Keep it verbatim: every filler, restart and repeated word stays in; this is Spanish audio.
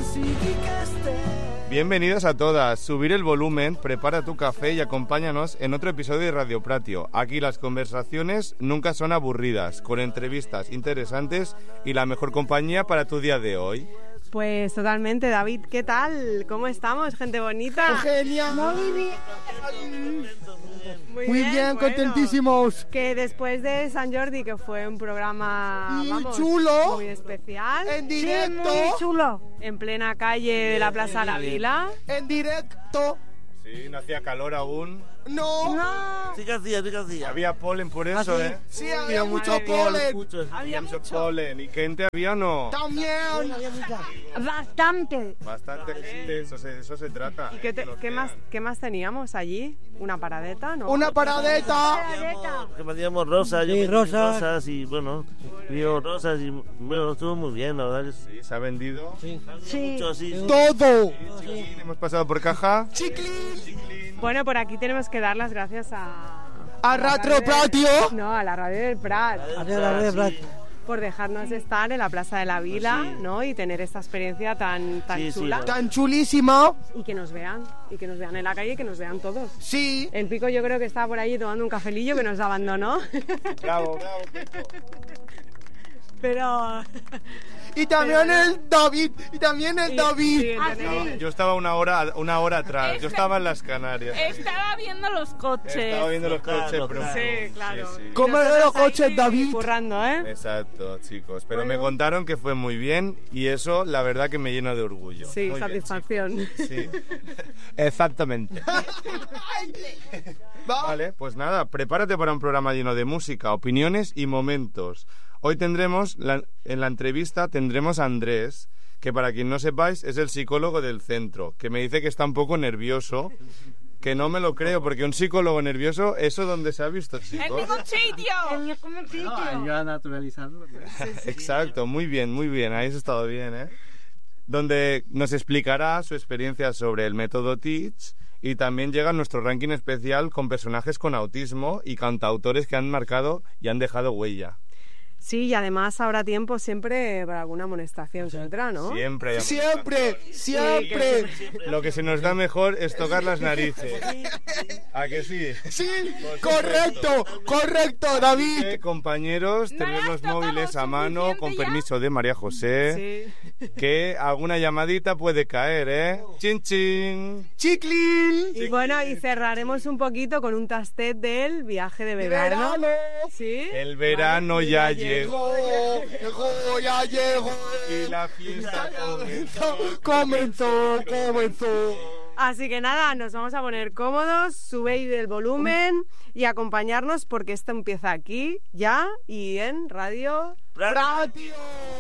Bienvenidos a todas, subir el volumen, prepara tu café y acompáñanos en otro episodio de Radio Pratio. Aquí las conversaciones nunca son aburridas, con entrevistas interesantes y la mejor compañía para tu día de hoy. Pues totalmente, David, ¿qué tal? ¿Cómo estamos, gente bonita? Eugenia, muy bien. Muy Muy bien, bien, bueno, contentísimos. Que después de San Jordi, que fue un programa Muy vamos, chulo. muy especial, En directo. Sí, muy chulo. en plena calle de la Plaza de la Vila. En directo. Sí, no hacía calor aún. No. No. Sí que hacía, sí que hacía. Había polen por eso, ¿eh? Sí, había mucho madre mía. polen. Mucho. Había Mucho mucho. polen. ¿Y gente había o no? También. Bastante. Bastante gente, eso se, eso se trata. ¿Y qué, te- Lo qué que- más, qué más teníamos allí? ¿Una paradeta, no? Una paradeta. Que mandíamos rosas, yo Sí, vendí rosas. rosas y bueno, dio rosas y bueno, estuvo muy bien, la verdad. que sí. Sí, se ha vendido. Sí. Mucho, sí, sí. Todo. Chiquilín, hemos pasado por caja. Chiclín. Bueno, por aquí tenemos que dar las gracias a... A la Ratro radio del- Pratio. No, a la radio del Prat. Adiós, adiós, Sí. Prat. Por dejarnos estar en la Plaza de la Vila, Sí. ¿no? Y tener esta experiencia tan, tan Sí, sí, chula. Tan chulísima. Y que nos vean, y que nos vean en la calle y que nos vean todos. Sí. El Pico yo creo que estaba por allí tomando un cafelillo que nos abandonó. Bravo, bravo, Pico. Pero... Y también el David. Y también el Sí, David. sí, Ah, tenemos- sí. Yo estaba una hora, una hora atrás, yo estaba en las Canarias. Estaba viendo los coches. Estaba viendo los Claro, coches, pero... claro. Sí, claro. Sí, sí. ¿Cómo Nosotros eran los ahí coches, David? Currando, ¿eh? Exacto, chicos. Pero Bueno. me contaron que fue muy bien y eso, la verdad, que me llena de orgullo. Sí, Muy bien, satisfacción. chicos. Sí. Exactamente. Va. Vale, pues nada, prepárate para un programa lleno de música, opiniones y momentos. Hoy tendremos, la- en la entrevista tendremos a Andrés, que para quien no sepáis es el psicólogo del centro, que me dice que está un poco nervioso, que no me lo creo, porque un psicólogo nervioso, ¿eso dónde se ha visto, ¡En chicos? ningún sitio! ¿Cómo un sitio? Ayuda a naturalizarlo. Exacto, muy bien, muy bien, ahí has estado bien, ¿eh? Donde nos explicará su experiencia sobre el método Teach y también llega nuestro ranking especial con personajes con autismo y cantautores que han marcado y han dejado huella. Sí, y además habrá tiempo siempre para alguna amonestación que otra, ¿no? Siempre hay Siempre. Siempre. Lo que se nos da mejor es tocar las narices. ¿A que sí? Sí. Correcto. Correcto, David. Eh, compañeros, No tener has los tocado móviles a mano, suficiente con ya. permiso de María José, Sí. que alguna llamadita puede caer, ¿eh? Chin chin. Chiclín. Y bueno, y cerraremos un poquito con un tastet del viaje de verano. Verano. ¿Sí? El verano Vale, ya ya llegó. Llegó. Llegó. Ya llegó. Y la fiesta comenzó. Comenzó. Comenzó. Así que nada, nos vamos a poner cómodos, subéis el volumen y acompañarnos porque esto empieza aquí, ya, y en Radio... Pratio.